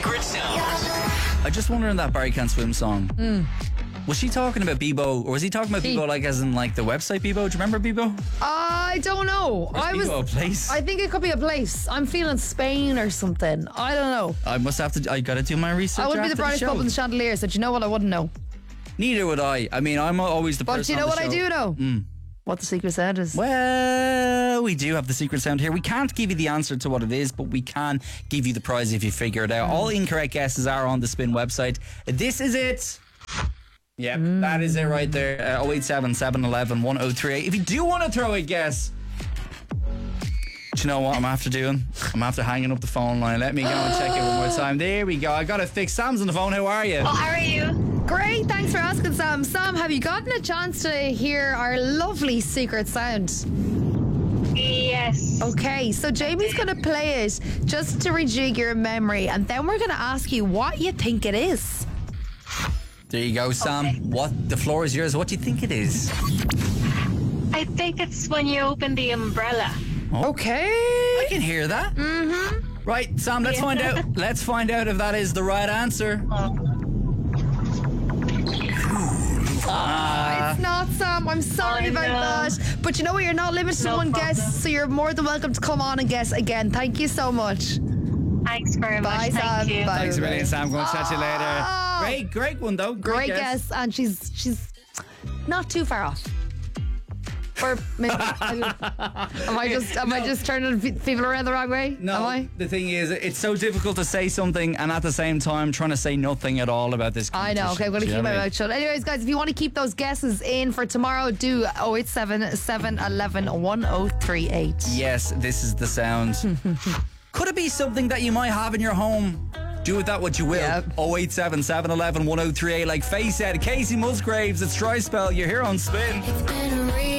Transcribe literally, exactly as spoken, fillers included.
Secret Sound. I just wonder in that Barry Can't Swim song. Mm. Was she talking about Bebo, or was he talking about He- Bebo like as in like the website Bebo? Do you remember Bebo? I don't know. Or is I was. Bebo a place? I think it could be a place. I'm feeling Spain or something. I don't know. I must have to. I gotta do my research. I wouldn't be after the brightest show. bulb in the chandelier, so do you know what? I wouldn't know. Neither would I. I mean, I'm always the But person. do you know on what the I show. do know? Mm. What the secret sound is. Well, we do have the secret sound here. We can't give you the answer to what it is, but we can give you the prize if you figure it out. All incorrect guesses are on the Spin website. This is it. Yep, Mm. that is it right there. Uh, oh eight seven, seven one one, one oh three eight. If you do want to throw a guess, do you know what I'm after doing? I'm after hanging up the phone line. Let me go and check it one more time. There we go. I got it fixed. Sam's on the phone. How are you? Oh, how are you? Great, thanks for asking, Sam. Sam, have you gotten a chance to hear our lovely secret sound? Yes. Okay, so Jamie's going to play it just to rejig your memory, and then we're going to ask you what you think it is. There you go, Sam. Okay. What? The floor is yours. What do you think it is? I think it's when you open the umbrella. Okay. I can hear that. Mm-hmm. Right, Sam, let's Yeah. find out. Let's find out if that is the right answer. Ah. It's not, Sam. I'm sorry I about know. that. But you know what? You're not limited to No one problem. guess, so you're more than welcome to come on and guess again. Thank you so much. Thanks very Bye, much. Sam. Thank you. Bye. Thanks a million, Sam. Going to chat to you later. Oh. Great, great one though. Great, Great guess, and she's she's not too far off. Or maybe am I just am I just turning pe- people around the wrong way? No, Am I? the thing is, it's so difficult to say something and at the same time trying to say nothing at all about this. I know. Okay, I'm going to Do you keep know my what I mean? mouth shut. Anyways, guys, if you want to keep those guesses in for tomorrow, do oh eight seven, seven one one, one oh three eight. Yes, this is the sound. Could it be something that you might have in your home? Do with that what you will. Yep. oh eight seven, seven one one, one oh three eight. Like Faye said, Casey Musgraves, it's Dry Spell. You're here on Spin. It's been a real